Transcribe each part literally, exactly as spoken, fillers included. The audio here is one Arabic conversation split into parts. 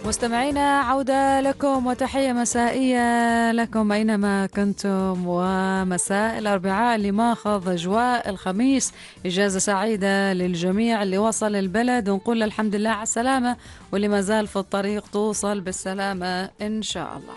مستمعينا، عودة لكم وتحية مسائية لكم أينما كنتم، ومساء الأربعاء اللي ماخذ أجواء الخميس. إجازة سعيدة للجميع اللي وصل البلد، ونقول الحمد لله على السلامة، واللي ما زال في الطريق توصل بالسلامة إن شاء الله.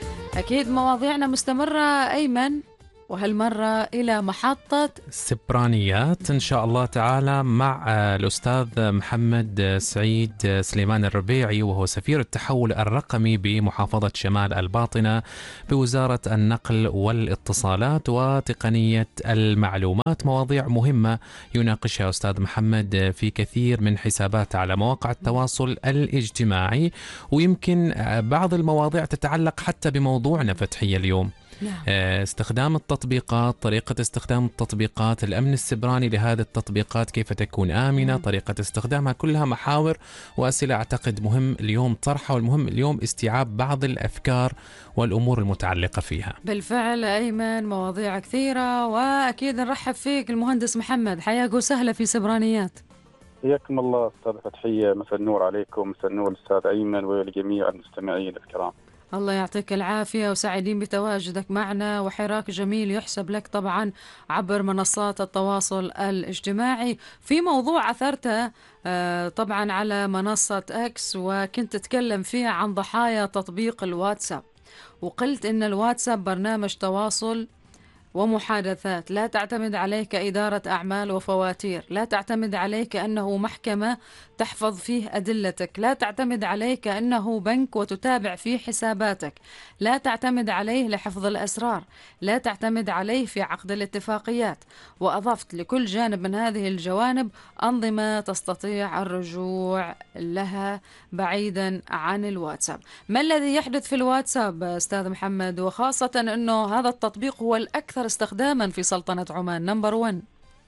أكيد مواضيعنا مستمرة أيمن، وهالمرة إلى محطة سبرانيات إن شاء الله تعالى مع الأستاذ محمد سعيد سليمان الربيعي، وهو سفير التحول الرقمي بمحافظة شمال الباطنة بوزارة النقل والاتصالات وتقنية المعلومات. مواضيع مهمة يناقشها أستاذ محمد في كثير من حسابات على مواقع التواصل الاجتماعي، ويمكن بعض المواضيع تتعلق حتى بموضوعنا فتحية اليوم. نعم. استخدام التطبيقات، طريقة استخدام التطبيقات، الأمن السبراني لهذه التطبيقات، كيف تكون آمنة، مم. طريقة استخدامها، كلها محاور وأسئلة أعتقد مهم اليوم طرحها، والمهم اليوم استيعاب بعض الأفكار والأمور المتعلقة فيها. بالفعل أيمن، مواضيع كثيرة، وأكيد نرحب فيك المهندس محمد. حياك وسهلا في سبرانيات. حياكم الله أستاذ فتحية، مساء النور عليكم، مساء النور الأستاذ أيمن ولجميع المستمعين الكرام. الله يعطيك العافية، وسعيدين بتواجدك معنا، وحراك جميل يحسب لك طبعا عبر منصات التواصل الاجتماعي في موضوع أثرته آه، طبعا على منصة أكس، وكنت تتكلم فيه عن ضحايا تطبيق الواتساب، وقلت إن الواتساب برنامج تواصل ومحادثات، لا تعتمد عليه كإدارة أعمال وفواتير، لا تعتمد عليه كأنه محكمة تحفظ فيه أدلتك، لا تعتمد عليه كأنه بنك وتتابع فيه حساباتك، لا تعتمد عليه لحفظ الأسرار، لا تعتمد عليه في عقد الاتفاقيات. وأضفت لكل جانب من هذه الجوانب أنظمة تستطيع الرجوع لها بعيدا عن الواتساب. ما الذي يحدث في الواتساب أستاذ محمد، وخاصة أنه هذا التطبيق هو الأكثر استخداما في سلطنة عمان، نمبر ون؟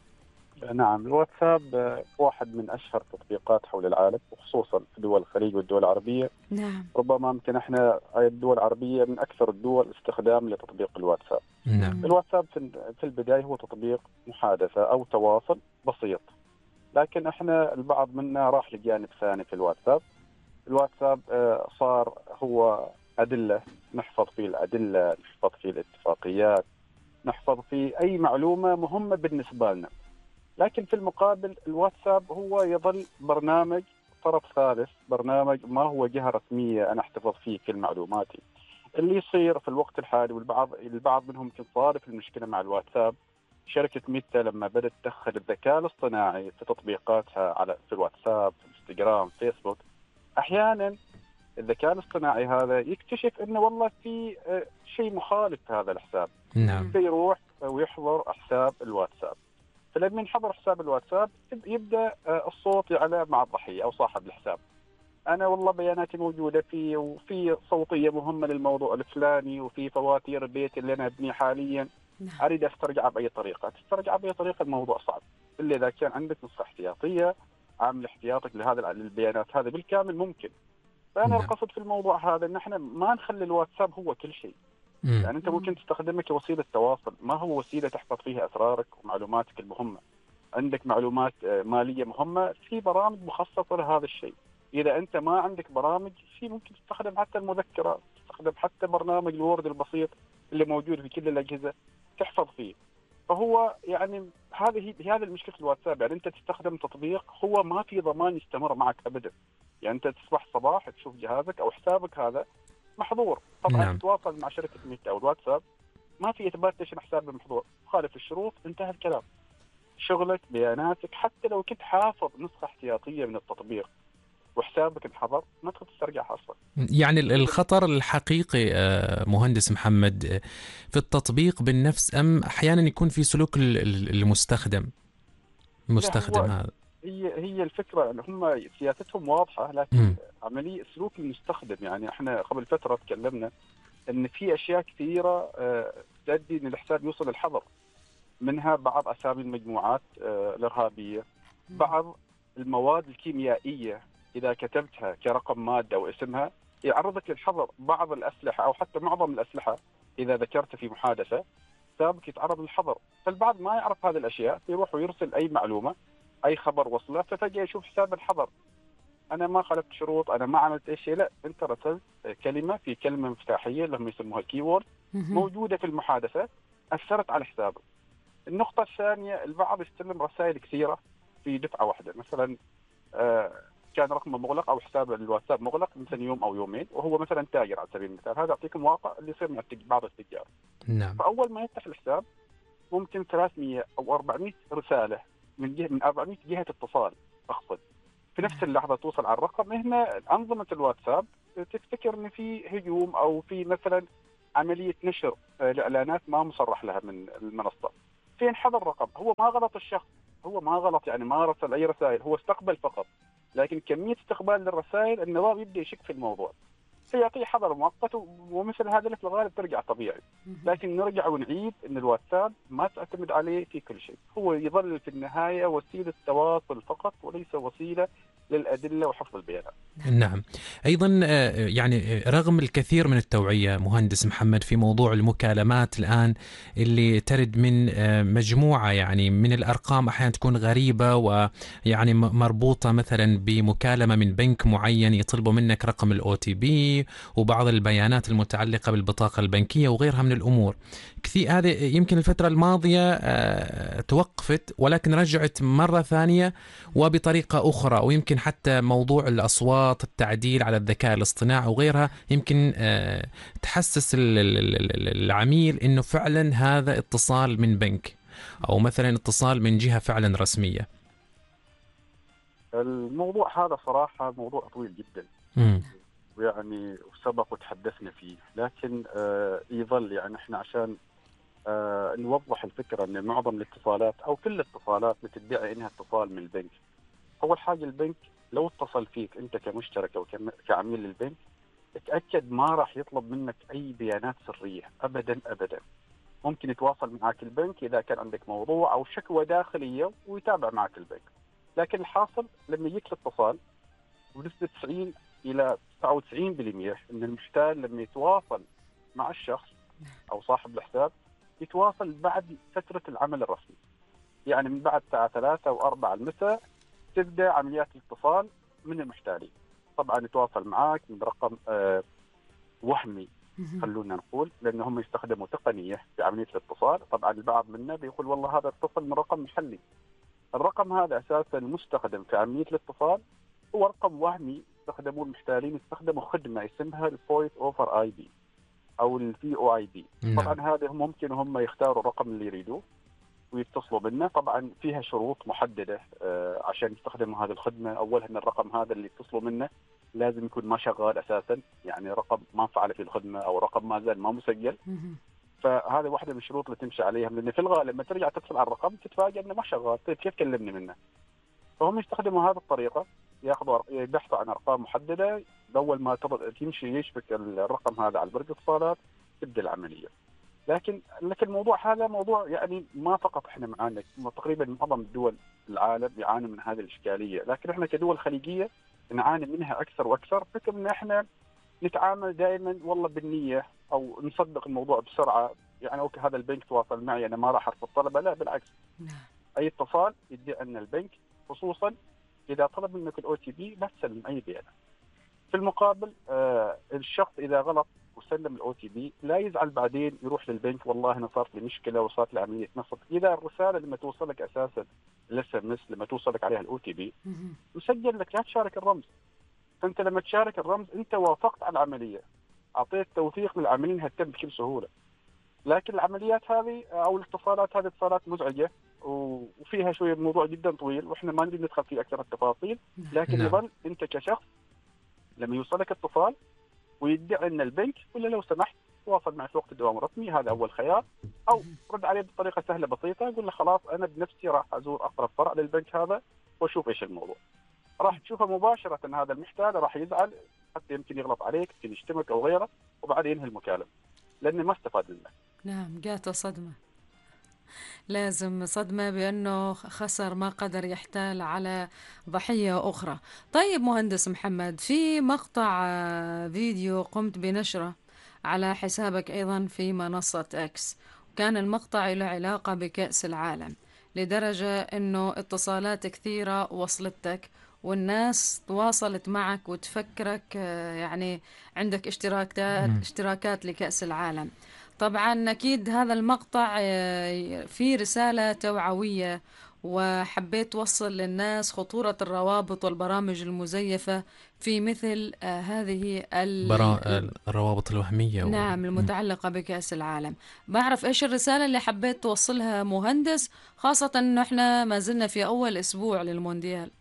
نعم، الواتساب واحد من أشهر تطبيقات حول العالم، وخصوصا في دول الخليج والدول العربية. نعم. ربما يمكن احنا الدول العربية من أكثر الدول استخدام لتطبيق الواتساب. نعم. الواتساب في البداية هو تطبيق محادثة أو تواصل بسيط، لكن احنا البعض منا راح لجانب ثاني في الواتساب. الواتساب صار هو أدلة، نحفظ فيه الأدلة، نحفظ فيه الاتفاقيات، نحفظ فيه أي معلومة مهمة بالنسبة لنا. لكن في المقابل الواتساب هو يظل برنامج طرف ثالث، برنامج ما هو جهة رسمية أنا أحتفظ فيه كل معلوماتي. اللي يصير في الوقت الحالي، والبعض البعض منهم يمكن صارف المشكلة مع الواتساب، شركة ميتا لما بدأت تدخل الذكاء الاصطناعي في تطبيقاتها على في الواتساب، في انستغرام، فيسبوك، أحيانا الذكاء الاصطناعي هذا يكتشف انه والله في شيء مخالف في هذا الحساب. نعم. فيروح ويحظر حساب الواتساب. فلما ينحظر حساب الواتساب يبدا الصوت يعلى مع الضحيه او صاحب الحساب. انا والله بياناتي موجوده فيه، وفي صوتيه مهمه للموضوع الفلاني، وفي فواتير البيت اللي انا ابنيه حاليا، اريد استرجعها باي طريقه. تسترجعها باي طريقه الموضوع صعب، الا اذا كان عندك نسخه احتياطيه عامل احتياطك لهذا البيانات هذا بالكامل ممكن. فأنا نعم. القصد في الموضوع هذا إن إحنا ما نخلي الواتساب هو كل شيء. مم. يعني أنت ممكن تستخدمه كوسيلة تواصل، ما هو وسيلة تحفظ فيها أسرارك ومعلوماتك المهمة. عندك معلومات مالية مهمة، في برامج مخصصة لهذا الشيء. إذا أنت ما عندك برامج، في ممكن تستخدم حتى المذكرات، تستخدم حتى برنامج الوورد البسيط اللي موجود في كل الأجهزة تحفظ فيه. فهو يعني هذه هذه المشكلة في الواتساب. يعني أنت تستخدم تطبيق هو ما في ضمان يستمر معك أبدا. يعني أنت تصبح صباح تشوف جهازك أو حسابك هذا محظور، طبعا نعم. تتواصل مع شركة ميتا أو الواتساب، ما في إثبات ليش حسابك محظور، خالف الشروط، انتهى الكلام. شغلك، بياناتك، حتى لو كنت حافظ نسخة احتياطية من التطبيق وحسابك انحظر، ما تقدر تسترجعها أصلا. يعني الخطر الحقيقي مهندس محمد في التطبيق بالنفس، أم أحيانا يكون في سلوك المستخدم المستخدم هذا؟ هي هي الفكرة أن هم سياستهم واضحة، لكن م. عملية سلوك المستخدم. يعني احنا قبل فترة تكلمنا أن في أشياء كثيرة تؤدي أن الحساب يوصل الحظر، منها بعض أسامي المجموعات الإرهابية، بعض المواد الكيميائية إذا كتبتها كرقم مادة واسمها يعرضك للحظر. بعض الأسلحة أو حتى معظم الأسلحة إذا ذكرت في محادثة حسابك يتعرض للحظر. فالبعض ما يعرف هذه الأشياء، يروح ويرسل أي معلومة، أي خبر وصله، ففجأة يشوف حساب الحظر. انا ما خالفت شروط، انا ما عملت اي شيء. لا، انت رسلت كلمه في كلمه مفتاحيه اللي هم يسموها الكيورد موجوده في المحادثه، اثرت على حسابك. النقطه الثانيه، البعض يستلم رسائل كثيره في دفعه واحده، مثلا آه كان رقمه مغلق او حساب الواتساب مغلق مثلا يوم او يومين، وهو مثلا تاجر على سبيل المثال. هذا اعطيكم واقع اللي يصير مع بعض التجار. نعم. فاول ما يفتح الحساب ممكن ثلاثمئة او أربعمئة رساله من جهه من أربعمئة جهه اتصال اقصد في نفس اللحظه توصل على الرقم. هنا انظمه الواتساب تفتكر ان في هجوم او في مثلا عمليه نشر الاعلانات ما مصرح لها من المنصه. فينحذر الرقم. هو ما غلط الشخص، هو ما غلط يعني ما رسل اي رسائل، هو استقبل فقط، لكن كميه استقبال للرسائل النظام يبدا يشك في الموضوع، فيعطيه حظر مؤقت، ومثل هذا في الغالب ترجع طبيعي. لكن نرجع ونعيد ان الواتساب ما تعتمد عليه في كل شيء، هو يظل في النهايه وسيله تواصل فقط وليس وسيله للادله وحفظ البيانات. نعم. أيضا يعني رغم الكثير من التوعية مهندس محمد في موضوع المكالمات الآن اللي ترد من مجموعة يعني من الأرقام أحيانا تكون غريبة ويعني مربوطة مثلا بمكالمة من بنك معين يطلبوا منك رقم الأو تي بي وبعض البيانات المتعلقة بالبطاقة البنكية وغيرها من الأمور كثير. هذه يمكن الفترة الماضية توقفت ولكن رجعت مرة ثانية وبطريقة أخرى، ويمكن حتى موضوع الأصوات، التعديل على الذكاء الاصطناعي وغيرها يمكن تحسس العميل إنه فعلا هذا اتصال من بنك أو مثلا اتصال من جهة فعلا رسمية. الموضوع هذا صراحة موضوع طويل جدا م. ويعني سبق وتحدثنا فيه، لكن آه يظل يعني احنا عشان آه نوضح الفكرة ان معظم الاتصالات او كل الاتصالات بتدعي انها اتصال من البنك. اول حاجة البنك لو اتصل فيك انت كمشترك او كعميل للبنك اتأكد ما راح يطلب منك اي بيانات سرية ابدا ابدا. ممكن يتواصل معك البنك اذا كان عندك موضوع او شكوى داخلية ويتابع معك البنك، لكن الحاصل لما يجيك الاتصال بنسبة تسعين إلى تسعة وتسعين بالمئة ان المحتال لما يتواصل مع الشخص او صاحب الحساب يتواصل بعد فترة العمل الرسمي، يعني من بعد الساعة ثلاثة او أربعة المساء تبدأ عمليات الاتصال من المحتالين. طبعا يتواصل معك من رقم آه وهمي خلونا نقول، لأن هم يستخدموا تقنية في عملية الاتصال. طبعا البعض منا بيقول والله هذا اتصل من رقم محلي. الرقم هذا أساسا مستخدم في عملية الاتصال هو رقم وهمي يستخدموه المحتالين، يستخدموا خدمة اسمها الفويس اوفر اي بي او الفي او اي بي. طبعا هذا ممكن هم يختاروا الرقم اللي يريدوه ويتصلوا بنا. طبعا فيها شروط محددة آه عشان يستخدموا هذه الخدمة. أولها أن الرقم هذا اللي يتصلوا منه لازم يكون ما شغال أساسا، يعني رقم ما فعل في الخدمة أو رقم ما زال ما مسجل. فهذا واحدة من الشروط اللي تمشي عليها، لأن في الغالب لما ترجع تتصل على الرقم تتفاجأ أنه ما شغال. طيب كيف كلمني منه؟ فهم يستخدموا هذه الطريقة، ياخذوا يبحثوا عن أرقام محددة. أول ما تمشي يشبك الرقم هذا على بريد اتصالات تبدأ العملية. لكن لكن الموضوع هذا موضوع يعني ما فقط احنا معانا، تقريبا معظم الدول العالم يعانوا من هذه الاشكاليه، لكن احنا كدول خليجيه نعاني منها اكثر واكثر. فكر ان احنا نتعامل دائما والله بالنيه او نصدق الموضوع بسرعه، يعني اوكي هذا البنك تواصل معي انا ما راح ارفض طلبه، لا بالعكس. اي اتصال يدعي ان البنك خصوصا اذا طلب منك الاو تي بي لا تسلم اي بيانات. في المقابل آه الشخص اذا غلط وسلم الاو تي بي لا يزعل بعدين يروح للبنك والله انا صارت لي مشكله وصارت لي عمليه نصب. اذا الرساله لما توصلك اساسا الاس ام اس لما توصلك عليها الاو تي بي مسجل لك لا تشارك الرمز. فانت لما تشارك الرمز انت وافقت على العمليه، اعطيت توثيق للعمليه انها تتم بكل سهوله. لكن العمليات هذه او الاتصالات هذه اتصالات مزعجه وفيها شويه موضوع جدا طويل واحنا ما نريد ندخل في اكثر التفاصيل، لكن نعم. يظل انت كشخص لما يوصلك اتصال ويدعي ان البنك ولا لو سمحت تواصل معي في وقت الدوام الرسمي، هذا اول خيار. او رد عليه بطريقه سهله بسيطه، قول له خلاص انا بنفسي راح ازور اقرب فرع للبنك هذا واشوف ايش الموضوع. راح تشوفه مباشره هذا المحتال راح يزعل، حتى يمكن يغلط عليك، يمكن يشتمك او غيره، وبعدين ينهي المكالمه لانه ما استفاد منك. نعم جاته صدمه، لازم صدمة بأنه خسر ما قدر يحتال على ضحية أخرى. طيب مهندس محمد، في مقطع فيديو قمت بنشره على حسابك أيضا في منصة إكس، كان المقطع له علاقة بكأس العالم، لدرجة أنه اتصالات كثيرة وصلتك والناس تواصلت معك وتفكرك آه، يعني عندك اشتراكات مم. اشتراكات لكأس العالم. طبعا أكيد هذا المقطع آه، فيه رسالة توعوية، وحبيت توصل للناس خطورة الروابط والبرامج المزيفة في مثل آه، هذه برا... ال... الروابط الوهمية و... نعم مم. المتعلقة بكأس العالم. بعرف إيش الرسالة اللي حبيت توصلها مهندس، خاصة إنه إحنا ما زلنا في أول أسبوع للمونديال.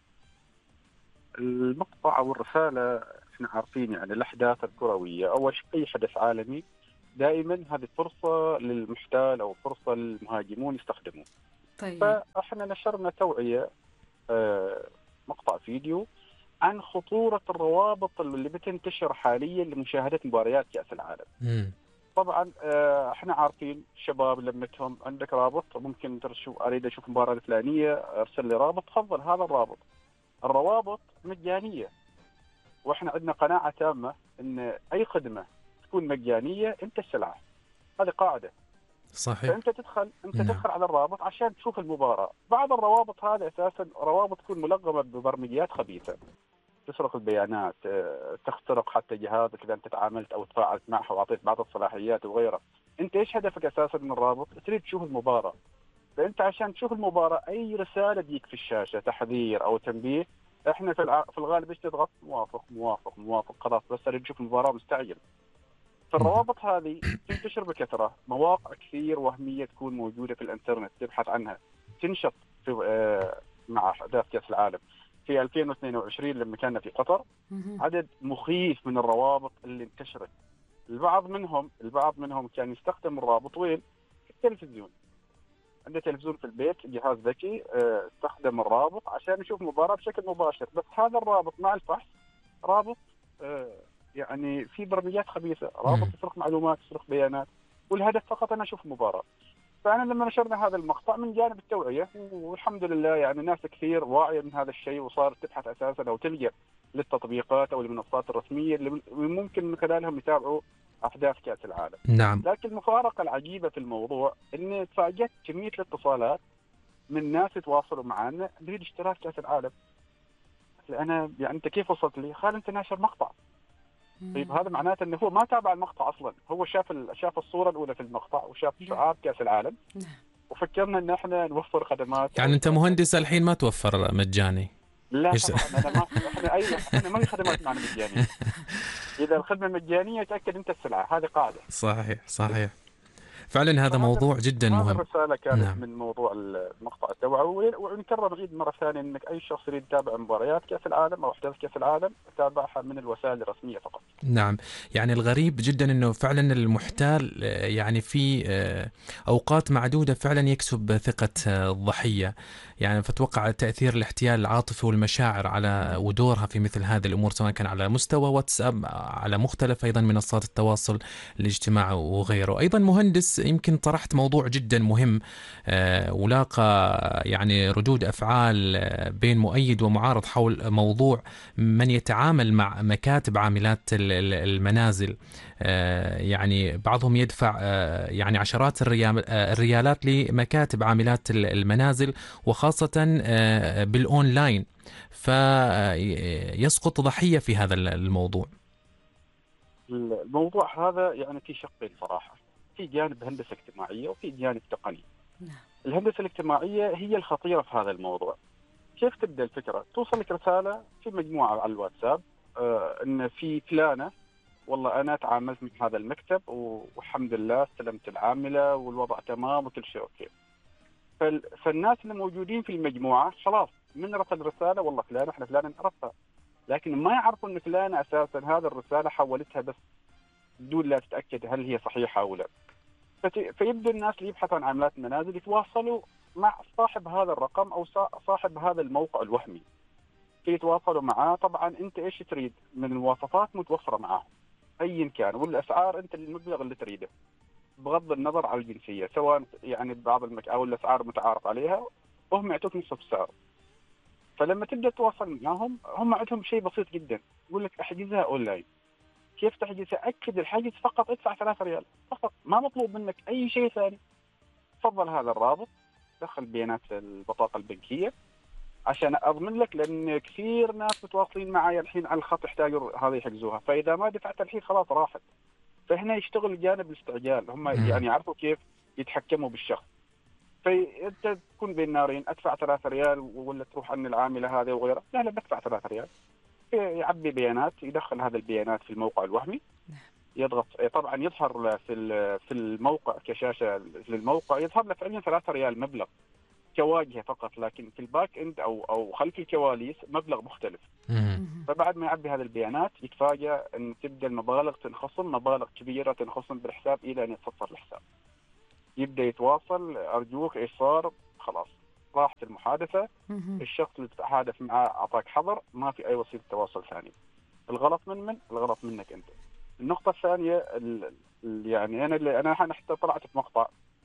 المقطع او الرساله، احنا عارفين يعني الاحداث الكرويه او اي حدث عالمي دائما هذه فرصه للمحتال او فرصه للمهاجمون يستخدموه. طيب. فاحنا نشرنا توعيه، آه، مقطع فيديو عن خطوره الروابط اللي بتنتشر حاليا لمشاهده مباريات كاس العالم. مم. طبعا آه، احنا عارفين الشباب لمتهم عندك رابط ممكن تشوف، اريد اشوف المباراه الفلانيه ارسل لي رابط، تفضل هذا الرابط. الروابط مجانيه، واحنا عندنا قناعه تامه ان اي خدمه تكون مجانيه انت السلعه، هذه قاعده. صحيح. فانت تدخل انت نعم. تدخل على الرابط عشان تشوف المباراه. بعض الروابط هذه اساسا روابط تكون ملغمه ببرمجيات خبيثه، تسرق البيانات، آه، تخترق حتى جهازك اذا انت تعاملت او تفاعلت معه واعطيت بعض الصلاحيات وغيرها. انت ايش هدفك اساسا من الرابط؟ تريد تشوف المباراه. فانت عشان تشوف المباراه اي رساله تجيك في الشاشه تحذير او تنبيه، احنا في الع- في الغالب ايش تضغط؟ موافق موافق موافق، خلاص بس اريد اشوف المباراه مستعجل. مم. فالروابط هذه تنتشر بكثره، مواقع كثير وهميه تكون موجوده في الانترنت تبحث عنها، تنشط في آه، مع احداث كاس العالم في ألفين واثنين وعشرين لما كنا في قطر. مهم. عدد مخيف من الروابط اللي انتشرت. البعض منهم البعض منهم كان يستخدم الرابط وين؟ في التلفزيون. عنده تلفزيون في البيت، جهاز ذكي، آه، استخدم الرابط عشان يشوف مباراة بشكل مباشر. بس هذا الرابط مع الفحص رابط آه، يعني في برمجيات خبيثة، رابط مم. يسرق معلومات، يسرق بيانات، والهدف فقط أنا أشوف مباراة. فأنا لما نشرنا هذا المقطع من جانب التوعية، والحمد لله يعني ناس كثير واعية من هذا الشيء وصارت تبحث أساسا أو تلجأ للتطبيقات أو المنصات الرسمية اللي ممكن من خلالهم يتابعوا أحداث كأس العالم. نعم. لكن المفارقة العجيبة في الموضوع إني تفاجأت كمية الاتصالات من ناس يتواصلوا معنا نريد اشتراك كأس العالم. أنا يعني أنت كيف وصلت لي؟ قال أنت ناشر مقطع. طيب هذا معناته إنه هو ما تابع المقطع أصلا، هو شاف ال... شاف الصورة الأولى في المقطع وشاف شعار كأس العالم، نعم. وفكرنا إن إحنا نوفر خدمات أو يعني أنت اشتراكات. مهندس الحين ما توفر مجاني؟ لا إيش؟ طبعا أنا ما إحنا أي إحنا ما في خدمات معنا مجانية. إذا الخدمة مجانية تأكد أنت السلعة، هذه قاعدة. صحيح صحيح. فعلا هذا فهذا موضوع جدا هذا مهم. الرسالة كانت نعم. من موضوع المقطع التوعوي. ونكرر نعيد مرة ثانية أنك أي شخص يريد يتابع مباريات كأس العالم أو أحداث كأس العالم يتابعها من الوسائل الرسمية فقط. نعم. يعني الغريب جدا انه فعلا المحتال آه، يعني في آه، اوقات معدوده فعلا يكسب ثقه آه، الضحيه. يعني فتوقع تاثير الاحتيال العاطفي والمشاعر على ودورها في مثل هذه الامور، سواء كان على مستوى واتساب، على مختلف ايضا منصات التواصل الاجتماعي وغيره. ايضا مهندس يمكن طرحت موضوع جدا مهم آه، ولاقى يعني ردود افعال آه، بين مؤيد ومعارض حول موضوع من يتعامل مع مكاتب عاملات ال- ال- المنازل. آه، يعني بعضهم يدفع آه، يعني عشرات الريال- آه، الريالات لمكاتب عاملات ال- المنازل، وخاصة آه، بالأونلاين، فيسقط ضحية في هذا الموضوع. الموضوع هذا يعني في شقين صراحة، في جانب هندسة اجتماعية وفي جانب تقني. نعم. الهندسة الاجتماعية هي الخطيرة في هذا الموضوع. كيف تبدأ الفكرة؟ توصل لك رسالة في مجموعة على الواتساب آه إن في فلانة، والله أنا تعاملت مع هذا المكتب والحمد لله استلمت العاملة والوضع تمام وكل شيء أوكي. فال... فالناس اللي موجودين في المجموعة خلاص من رسل رسالة والله فلانة احنا فلانة نعرفها، لكن ما يعرفوا إن فلانة أساسا هذا الرسالة حولتها بس بدون لا تتأكد هل هي صحيحة أو لا. فت... فيبدو الناس اللي يبحثوا عن عملات المنازل يتواصلوا مع صاحب هذا الرقم أو صاحب هذا الموقع الوهمي، يتواصلوا معاه. طبعا أنت إيش تريد من المواصفات متوفرة معاه أيا كان، والأسعار أنت المبلغ اللي تريده بغض النظر عن الجنسية، سواء يعني بعض المك... أو الأسعار متعارف عليها وهم يعطوك نصف السعر. فلما تبدأ تتواصل معهم هم عندهم شيء بسيط جدا، يقول لك احجزها أونلاين. كيف تحجزها؟ أكد الحجز فقط، ادفع ثلاثة ريال فقط، ما مطلوب منك أي شيء ثاني. تفضل هذا الرابط، دخل بيانات البطاقة البنكية، عشان اضمن لك، لان كثير ناس متواصلين معي الحين على الخط يحتاجوا هذه يحجزوها، فاذا ما دفعت الحين خلاص راحت. فهنا يشتغل جانب الاستعجال، هم يعني يعرفوا كيف يتحكموا بالشخص. فانت تكون بين نارين، ادفع ثلاثة ريال ولا تروح عن العامله هذه وغيرها، لا لا بدفع ثلاثة ريال. يعبي بيانات، يدخل هذه البيانات في الموقع الوهمي، يضغط طبعا يظهر في في الموقع كشاشه للموقع يظهر له فعليا ثلاثة ريال مبلغ كواجهه فقط، لكن في الباك اند او او خلف الكواليس مبلغ مختلف. فبعد ما يعبي هذه البيانات يتفاجأ ان تبدا المبالغ تنخصم، مبالغ كبيره تنخصم بالحساب الى ان يتصفر الحساب. يبدا يتواصل، ارجوك ايش صار؟ خلاص راحت المحادثه، الشخص اللي تتحادث معاه اعطاك حظر، ما في اي وسيله تواصل ثاني. الغلط من من؟ الغلط منك انت. النقطه الثانيه ال ال يعني انا اللي انا حتى طلعت في مقطع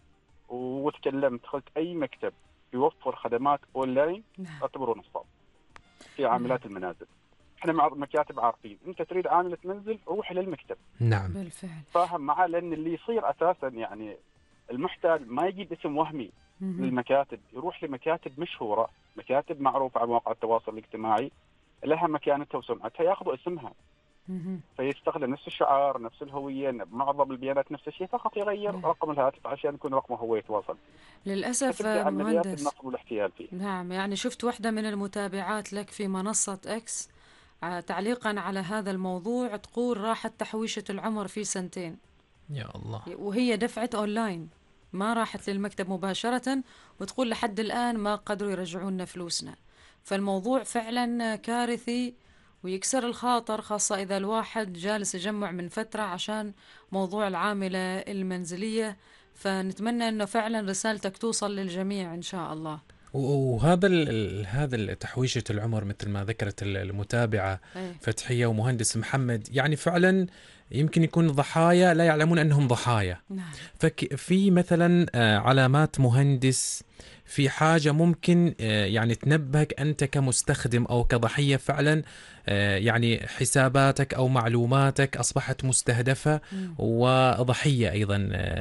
وتكلمت، قلت اي مكتب يوفر خدمات اونلاين اعتبره نصاب في عاملات المنازل. احنا مع المكاتب عارفين، انت تريد عامله منزل روح للمكتب. نعم بالفعل. فاهم معه، لان اللي يصير اساسا يعني المحتال ما يجيب اسم وهمي للمكاتب، يروح لمكاتب مشهوره، مكاتب معروفه على مواقع التواصل الاجتماعي لها مكانتها وسمعتها، ياخذوا اسمها فيستخدم نفس الشعار نفس الهويه معظم البيانات نفس الشيء، فقط يغير رقم الهاتف عشان يكون رقمه هو يتواصل. للاسف عمليات مهندس النصب والاحتيال فيه. نعم، يعني شفت واحدة من المتابعات لك في منصة اكس تعليقا على هذا الموضوع تقول راحت تحويشة العمر في سنتين. يا الله. وهي دفعت اونلاين ما راحت للمكتب مباشرة، وتقول لحد الآن ما قدروا يرجعون فلوسنا. فالموضوع فعلا كارثي ويكسر الخاطر، خاصة إذا الواحد جالس يجمع من فترة عشان موضوع العاملة المنزلية. فنتمنى أنه فعلا رسالتك توصل للجميع إن شاء الله. وهذا هذا تحويشة العمر مثل ما ذكرت المتابعة أيه. فتحية ومهندس محمد، يعني فعلا يمكن يكون ضحايا لا يعلمون أنهم ضحايا. نعم. ففي مثلا علامات مهندس، في حاجة ممكن يعني تنبهك أنت كمستخدم أو كضحية فعلا، يعني حساباتك أو معلوماتك أصبحت مستهدفة م. وضحية أيضا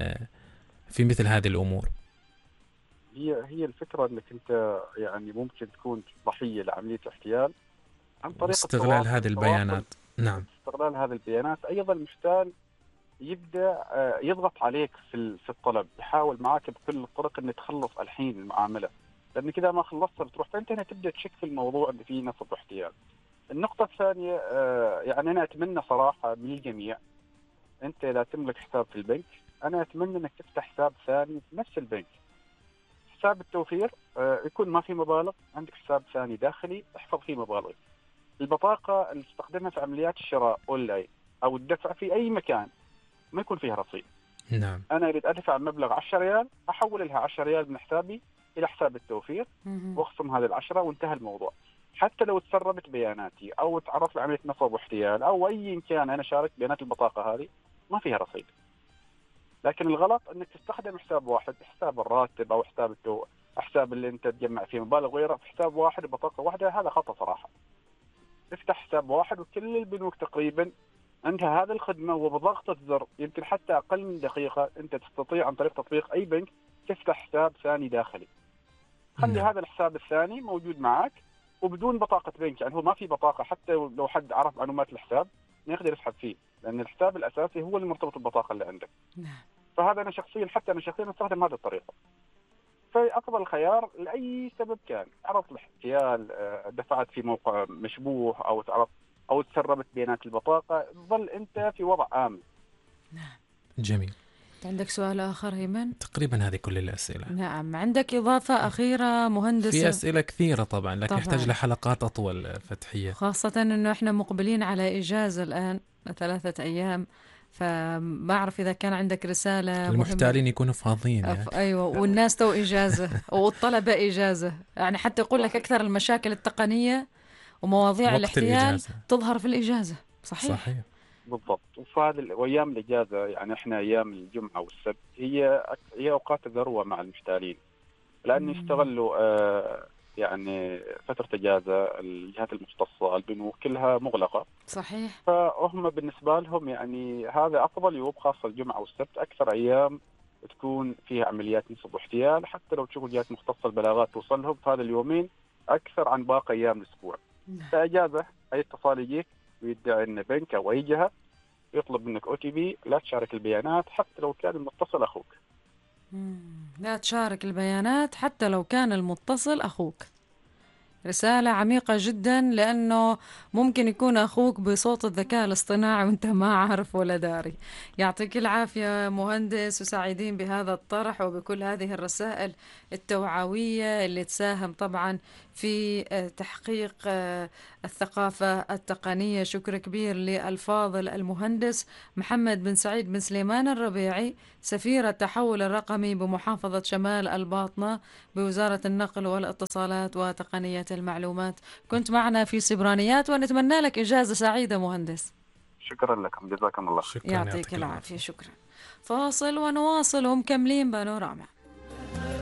في مثل هذه الأمور. هي هي الفكرة انك انت يعني ممكن تكون ضحية لعملية احتيال عن طريق استغلال هذه البيانات. نعم. استغلال هذه البيانات. ايضا المحتال يبدا يضغط عليك في في الطلب، يحاول معك بكل الطرق ان تخلص الحين المعاملة، لان كذا ما خلصت بتروح، فانت هنا تبدا تشك في الموضوع اللي فيه نصب واحتيال. النقطة الثانية يعني انا اتمنى صراحة من الجميع، انت اذا تملك حساب في البنك انا اتمنى انك تفتح حساب ثاني في نفس البنك. حساب التوفير يكون ما في مبالغ، عندك حساب ثاني داخلي احفظ فيه مبالغ. البطاقة اللي تستخدمها في عمليات الشراء أونلاين أو الدفع في أي مكان ما يكون فيها رصيد. نعم. أنا أريد أدفع مبلغ عشرة ريال، أحول لها عشرة ريال من حسابي إلى حساب التوفير وأخصم هذه العشرة وانتهى الموضوع. حتى لو تسربت بياناتي أو تعرض لعملية نصب واحتيال أو أي كان أنا شارك بيانات البطاقة هذه ما فيها رصيد. لكن الغلط انك تستخدم حساب واحد، حساب الراتب او حساب التو... حساب اللي انت تجمع فيه مبالغ وغيره في حساب واحد بطاقه واحده، هذا خطا صراحه. افتح حساب واحد وكل البنوك تقريبا عندها هذه الخدمه، وبضغطه زر يمكن حتى اقل من دقيقه انت تستطيع عن طريق تطبيق اي بنك تفتح حساب ثاني داخلي. خلي هذا الحساب الثاني موجود معك وبدون بطاقه بنك، يعني هو ما في بطاقه، حتى لو حد عرف معلومات الحساب ما يقدر يسحب فيه، لان الحساب الاساسي هو اللي مرتبط بالبطاقه اللي عندك. نعم. فهذا أنا شخصيا حتى أنا شخصيا أستخدم هذه الطريقة. فأفضل خيار لأي سبب كان، عرضت الاحتيال، دفعت في موقع مشبوه أو تعرض أو تسربت بيانات البطاقة، ظل أنت في وضع آمن. نعم. جميل. عندك سؤال آخر هيمن؟ تقريبا هذه كل الأسئلة. نعم. عندك إضافة أخيرة مهندس؟ في أسئلة كثيرة طبعا لكن طبعاً. يحتاج لحلقات أطول فتحية، خاصة أنه إحنا مقبلين على إجازة الآن ثلاثة أيام، فما أعرف إذا كان عندك رسالة. المحتالين يكونوا فاضيين يعني. أيوة، والناس تو إجازة والطلبة إجازة، يعني حتى يقول لك أكثر المشاكل التقنية ومواضيع الاحتيال تظهر في الإجازة. صحيح. صحيح. بالضبط. وفي هذه وأيام الإجازة يعني إحنا أيام الجمعة والسبت هي هي أوقات الذروة مع المحتالين، لأن يستغلوا آه يعني فترة إجازة، الجهات المختصة البنوك كلها مغلقة. صحيح. فهم بالنسبة لهم يعني هذا أفضل يوم، خاصة الجمعة والسبت أكثر أيام تكون فيها عمليات نصب واحتيال. حتى لو تشوفوا جهات مختصة البلاغات توصلهم في هذا اليومين أكثر عن باقي أيام الأسبوع. فإجازة أي اتصال يجيك ويدعي أن بنك أو أي جهة يطلب منك أو تي بي، لا تشارك البيانات حتى لو كان المتصل أخوك. لا تشارك البيانات حتى لو كان المتصل أخوك. رسالة عميقة جدا، لأنه ممكن يكون أخوك بصوت الذكاء الاصطناعي وانت ما عارف ولا داري. يعطيك العافية مهندس، وسعيدين بهذا الطرح وبكل هذه الرسائل التوعوية اللي تساهم طبعا في تحقيق الثقافة التقنية. شكر كبير للفاضل المهندس محمد بن سعيد بن سليمان الربيعي، سفير التحول الرقمي بمحافظة شمال الباطنة بوزارة النقل والاتصالات وتقنية المعلومات. كنت معنا في سبرانيات، ونتمنى لك إجازة سعيدة مهندس. شكرا لكم، جزاكم الله. شكرا، يعطيك العافية. شكرا. فاصل ونواصل ومكملين بانوراما.